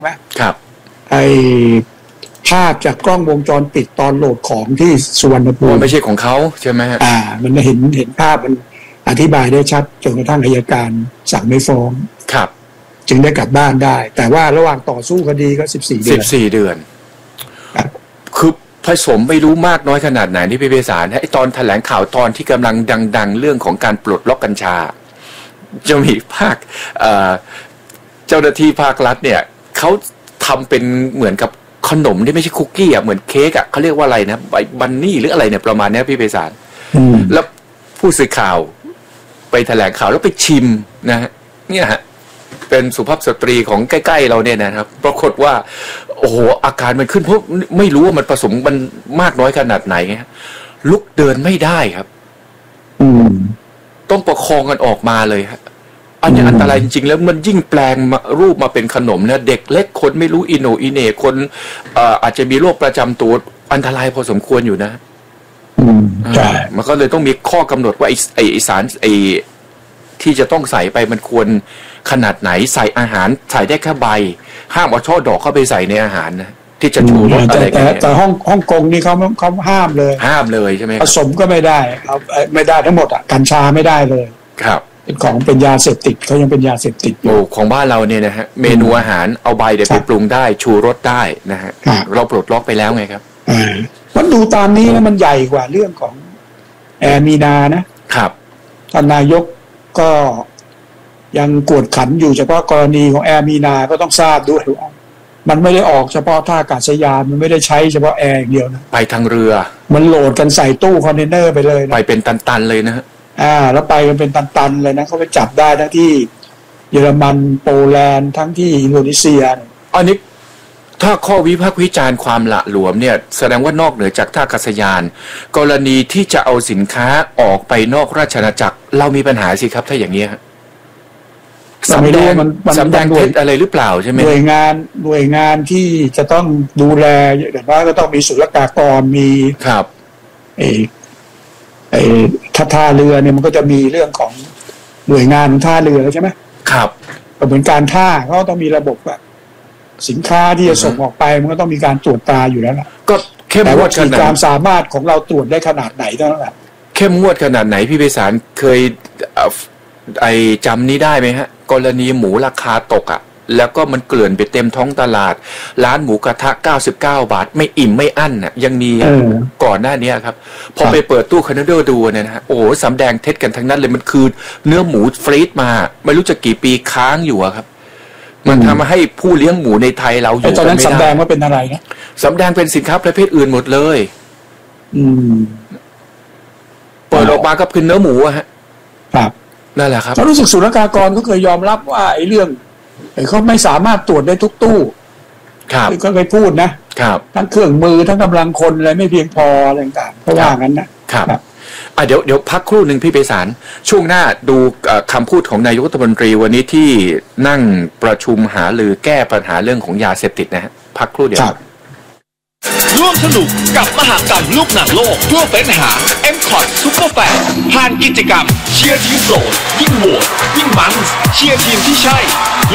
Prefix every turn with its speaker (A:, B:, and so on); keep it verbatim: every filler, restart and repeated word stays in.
A: ไหม
B: ครับ
A: ไอภาพจากกล้องวงจรปิดตอนโหลดของที่สุวรรณภูมิ
B: ไม่ใช่ของเขาใช่ไหม
A: อ่ามันเห็นเห็นภาพมันอธิบายได้ชัดจนกระทั่งอัยการสั่งไม่ฟ้อง
B: ครับ
A: จึงได้กลับบ้านได้แต่ว่าระหว่างต่อสู้คดีก็สิบสี่เดือน
B: สิบสี่เดือนคือผสมไม่รู้มากน้อยขนาดไหนที่พี่เภสัชไอ้ตอนแถลงข่าวตอนที่กำลังดังๆเรื่องของการปลดล็อกกัญชาจะมีภาคเอ่อเจ้าหน้าที่ภาครัฐเนี่ยเขาทำเป็นเหมือนกับขนมที่ไม่ใช่คุกกี้อ่ะเหมือนเค้กอ่ะเขาเรียกว่าอะไรนะใบบันนี่หรืออะไรเนี่ยประมาณนี้พี่เภสัชแล้วผู้สื่อข่าวไปแถลงข่าวแล้วไปชิมนะฮะเนี่ยฮะเป็นสุภาพสตรีของใกล้ๆเราเนี่ยนะครับปรากฏว่าโอ้โหอาการมันขึ้นเพราะไม่รู้ว่ามันผสมมันมากน้อยขนาดไหนไงลุกเดินไม่ได้ครับ
A: อืม
B: ต้องประคองกันออกมาเลยฮะอันนี้อันตรายจริงๆแล้วมันยิ่งแปลงรูปมาเป็นขนมเนี่ยเด็กเล็กคนไม่รู้อิโนอิเน่คนเอ่ออาจจะมีโรคประจำตัวอันตรายพอสมควรอยู่นะ
A: อืมใช่
B: มันก็เลยต้องมีข้อกำหนดว่าไอ้ไอ้สารไอ้ที่จะต้องใส่ไปมันควรขนาดไหนใส่อาหารใส่ได้แค่ใบห้ามเอาช่อดอกเข้าไปใส่ในอาหารนะที่จะชูรสอะไรกัน
A: แต่ฮ่องฮ่องกงนี่เขาเขาห้ามเลย
B: ห้ามเลยใช่ไหม
A: ผสมก็ไม่ได้เอาไม่ได้ทั้งหมดอ่ะกัญชาไม่ได้เลย
B: ครับ
A: เป็นของเป็นยาเสพติดเขายังเป็นยาเสพติด
B: โอ้ของบ้านเราเนี่ยนะฮะเมนูอาหารเอาใบเดี๋ยวไปปรุงได้ชูรสได้นะฮะเราปลดล็อกไปแล้วไงครับ
A: อ่ามันดูตามนี้แล้วมันใหญ่กว่าเรื่องของแอร์มีนานะครับท่านนายกก็ยังกวดขันอยู่เฉพาะกรณีของแอร์มีนาก็ต้องทราบด้วยว่ามันไม่ได้ออกเฉพาะท่าอากาศยานมันไม่ได้ใช้เฉพาะแอร์อย่างเดียวนะ
B: ไปทางเรือ
A: มันโหลดกันใส่ตู้คอนเทนเนอร์ไปเลยนะ
B: ไปเป็นตันๆเลยนะฮะ
A: อ่าแล้วไปกันเป็นตันๆเลยนะเขาไปจับได้ทั้งที่เยอรมันโปแลนด์ทั้งที่อินโดนีเซีย
B: อันนี้ถ้าข้อวิพากษ์วิจารณ์ความหละหลวมเนี่ยแสดงว่านอกเหนือจากท่าอากาศยานกรณีที่จะเอาสินค้าออกไปนอกราชอาณาจักรเรามีปัญหาสิครับถ้าอย่างนี้ฮะสำแดงสำแดงเท็จอะไรหรือเปล่าใช่ไหม
A: หน่วยงานหน่วยงานที่จะต้องดูแลอย่างน้อยก็ต้องมีศุลกากรมี
B: ครับ
A: ไอ้ไอ้ท่าท่าเรือเนี่ยมันก็จะมีเรื่องของหน่วยงานท่าเรือใช่ไหม
B: ครับ
A: เหมือนการท่าเขาต้องมีระบบแบบสินค้าที่จะส่งออกไปมันก็ต้องมีการตรวจตาอยู่แล้วล่ะ
B: ก็เข้มงวดขนาด
A: ความสามารถของเราตรวจได้ขนาดไหนเท่านั้นแหละ
B: เข้มงวดขนาดไหนพี่ไพศาลเคยไอจำนี้ได้ไหมฮะกรณีหมูราคาตกอ่ะแล้วก็มันเกลื่อนไปเต็มท้องตลาดร้านหมูกระทะเก้าสิบเก้าบาทไม่อิ่มไม่อั้นน่ะยังมีก่อนหน้านี้ครับพอไปเปิดตู้คอนเทนเนอร์ดูเนี่ยนะฮะโอ้โหสำแดงเท็จกันทั้งนั้นเลยมันคือเนื้อหมูฟรีซมาไม่รู้จะกี่ปีค้างอยู่ครับมันทำให้ผู้เลี้ยงหมูในไทยเราอยู่
A: ตอนนั้นสำแดงว่าเป็นอะไรนะ
B: สำแดงเป็นสินค้าประเภทอื่นหมดเลย
A: อืม
B: เปิดออกมาก็คือเนื้อหมูอะฮะ
A: ครับ
B: นั่นแหละครับ
A: เขารู้สึกศุลกากรก็เคยยอมรับว่าไอ้เรื่องเขาไม่สามารถตรวจได้ทุกตู้
B: ครับ
A: ก็เคยพูดนะครับทั้งเครื่องมือทั้งกำลังคนอะไรไม่เพียงพออะไรต่างๆเพราะว่างั้นนะครับ
B: อ่ะเดี๋ยวเดี๋ยวพักครู่หนึ่งพี่ไพศาลช่วงหน้าดูคำพูดของนายกรัฐมนตรีวันนี้ที่นั่งประชุมหารือแก้ปัญหาเรื่องของยาเสพติดนะฮะพักครู่เดียว
C: ร่วมสนุกกับมหกรรมลูกหนังโลกทั่วเฟ้นหา เอ็ม คอท Super Fan ผ่านกิจกรรมเชียร์ทีมโปรดยิ่งโหวตยิ่งมันเชียร์ทีมที่ใช่